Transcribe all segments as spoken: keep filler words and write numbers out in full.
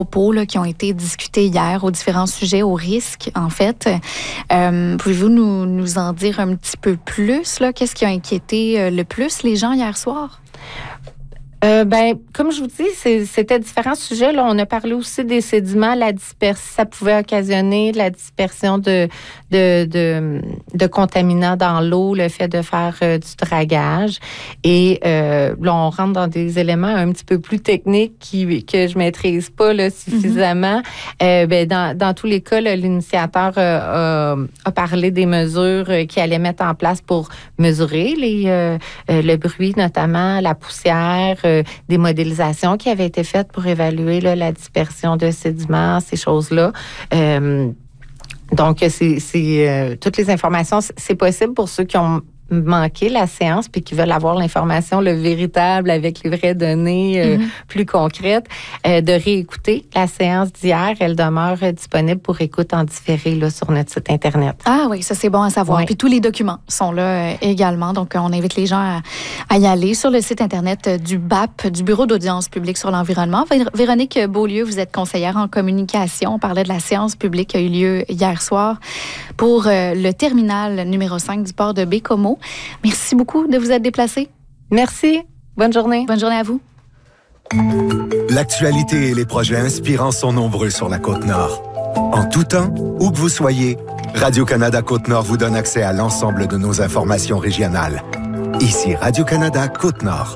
propos là, qui ont été discutés hier aux différents sujets, aux risques, en fait. Euh, pouvez-vous nous, nous en dire un petit peu plus? Là? Qu'est-ce qui a inquiété le plus les gens hier soir? Euh, ben, comme je vous dis, c'est, c'était différents sujets. Là, on a parlé aussi des sédiments, la dispersion, ça pouvait occasionner la dispersion de de de, de contaminants dans l'eau, le fait de faire euh, du dragage. Et euh, là, on rentre dans des éléments un petit peu plus techniques qui que je maîtrise pas là, suffisamment. Mm-hmm. Euh, ben, dans dans tous les cas, là, l'initiateur euh, a, a parlé des mesures qu'il allait mettre en place pour mesurer les euh, le bruit, notamment la poussière. Euh, des modélisations qui avaient été faites pour évaluer là, la dispersion de sédiments, ces choses-là. Euh, donc, c'est, c'est euh, toutes les informations, c'est possible pour ceux qui ont manqué la séance puis qui veulent avoir l'information, le véritable avec les vraies données euh, mm-hmm. plus concrètes, euh, de réécouter la séance d'hier. Elle demeure euh, disponible pour écoute en différé là, sur notre site Internet. Ah oui, ça c'est bon à savoir. Oui. Puis tous les documents sont là euh, également. Donc, on invite les gens à, à y aller sur le site Internet euh, du B A P, du Bureau d'audience publique sur l'environnement. Vé- Véronique Beaulieu, vous êtes conseillère en communication. On parlait de la séance publique qui a eu lieu hier soir pour euh, le terminal numéro cinq du port de Baie-Comeau. Merci beaucoup de vous être déplacé. Merci. Bonne journée. Bonne journée à vous. L'actualité et les projets inspirants sont nombreux sur la Côte-Nord. En tout temps, où que vous soyez, Radio-Canada Côte-Nord vous donne accès à l'ensemble de nos informations régionales. Ici Radio-Canada Côte-Nord.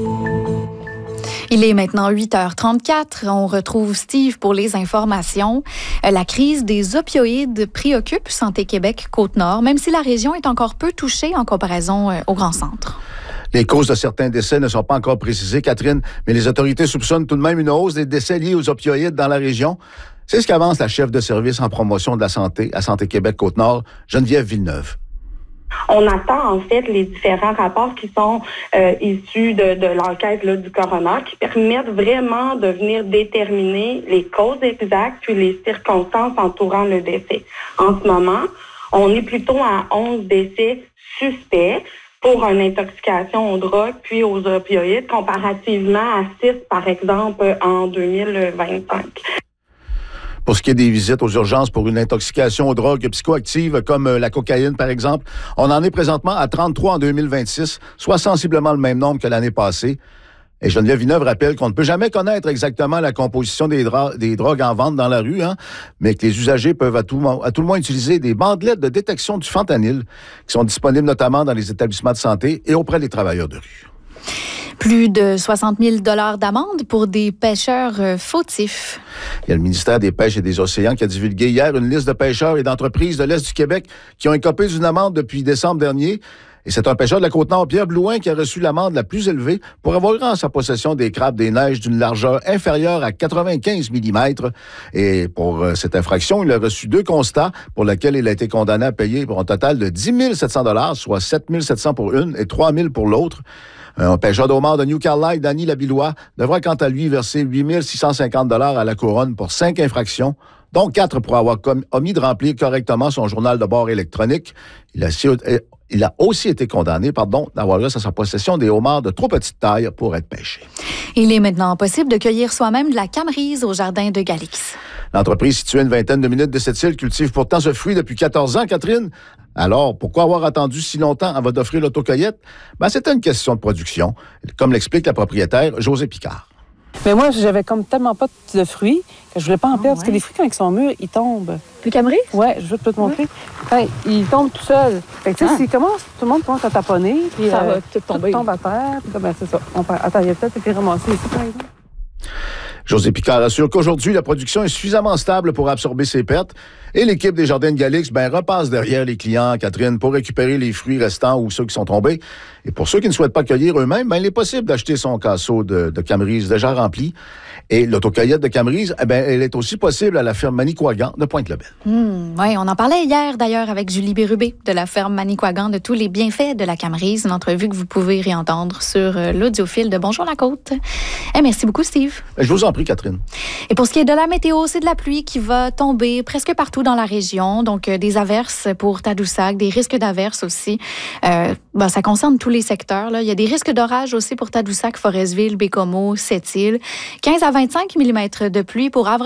Il est maintenant huit heures trente-quatre. On retrouve Steve pour les informations. La crise des opioïdes préoccupe Santé Québec Côte-Nord, même si la région est encore peu touchée en comparaison au Grand Centre. Les causes de certains décès ne sont pas encore précisées, Catherine, mais les autorités soupçonnent tout de même une hausse des décès liés aux opioïdes dans la région. C'est ce qu'avance la chef de service en promotion de la santé à Santé Québec Côte-Nord, Geneviève Villeneuve. On attend en fait les différents rapports qui sont euh, issus de, de l'enquête là, du coroner qui permettent vraiment de venir déterminer les causes exactes puis les circonstances entourant le décès. En ce moment, on est plutôt à onze décès suspects pour une intoxication aux drogues puis aux opioïdes comparativement à six par exemple en deux mille vingt-cinq. Pour ce qui est des visites aux urgences pour une intoxication aux drogues psychoactives comme la cocaïne, par exemple, on en est présentement à trente-trois en deux mille vingt-six, soit sensiblement le même nombre que l'année passée. Et Geneviève Villeneuve rappelle qu'on ne peut jamais connaître exactement la composition des, dra- des drogues en vente dans la rue, hein, mais que les usagers peuvent à tout, à tout le moins utiliser des bandelettes de détection du fentanyl qui sont disponibles notamment dans les établissements de santé et auprès des travailleurs de rue. Plus de soixante mille dollars d'amende pour des pêcheurs euh, fautifs. Il y a le ministère des Pêches et des Océans qui a divulgué hier une liste de pêcheurs et d'entreprises de l'Est du Québec qui ont écopé d'une amende depuis décembre dernier. Et c'est un pêcheur de la Côte-Nord, Pierre Blouin, qui a reçu l'amende la plus élevée pour avoir eu en sa possession des crabes des neiges d'une largeur inférieure à quatre-vingt-quinze millimètres. Et pour euh, cette infraction, il a reçu deux constats pour lesquels il a été condamné à payer pour un total de dix mille sept cents dollars, soit sept mille sept cents pour une et trois mille pour l'autre. Un pêcheur d'homard de New Carlisle, Danny Labillois, devra quant à lui verser huit mille six cent cinquante dollars à la couronne pour cinq infractions, dont quatre pour avoir com- omis de remplir correctement son journal de bord électronique. Il a, il a aussi été condamné, pardon, d'avoir eu à sa possession des homards de trop petite taille pour être pêchés. Il est maintenant possible de cueillir soi-même de la camerise au jardin de Galix. L'entreprise située à une vingtaine de minutes de cette île cultive pourtant ce fruit depuis quatorze ans, Catherine. Alors, pourquoi avoir attendu si longtemps avant d'offrir l'autocueillette? Ben, c'était une question de production, comme l'explique la propriétaire Josée Picard. Mais moi, j'avais comme tellement pas de fruits que je voulais pas en perdre, oh, parce ouais. que les fruits, quand ils sont mûrs, ils tombent. Le camerise? Oui, je veux te montrer. Ouais. Enfin, ils tombent tout seuls. Fait que, tu sais, ah. s'ils commencent, tout le monde commence à taponner, puis ça euh, va tout tomber. Tout tombe à terre, puis ben, c'est ça. On peut... Attends, il y a peut-être été ramassé ici, par exemple. Josée Picard assure qu'aujourd'hui, la production est suffisamment stable pour absorber ses pertes et l'équipe des Jardins de Galix ben, repasse derrière les clients, Catherine, pour récupérer les fruits restants ou ceux qui sont tombés. Et pour ceux qui ne souhaitent pas cueillir eux-mêmes, ben, il est possible d'acheter son casseau de, de camerise déjà rempli. Et l'autocueillette de camerise, eh ben, elle est aussi possible à la ferme Manicouagan de Pointe-le-Bel. Mmh, oui, on en parlait hier d'ailleurs avec Julie Bérubé de la ferme Manicouagan de tous les bienfaits de la camerise, une entrevue que vous pouvez réentendre sur euh, l'audiofile de Bonjour la Côte. Eh, merci beaucoup, Steve. Je vous en prie, Catherine. Et pour ce qui est de la météo, c'est de la pluie qui va tomber presque partout dans la région. Donc, euh, des averses pour Tadoussac, des risques d'averses aussi. Euh, ben, ça concerne tous les secteurs, là. Il y a des risques d'orage aussi pour Tadoussac, Forestville, Baie-Comeau, Sept-Îles. quinze à vingt-cinq millimètres de pluie pour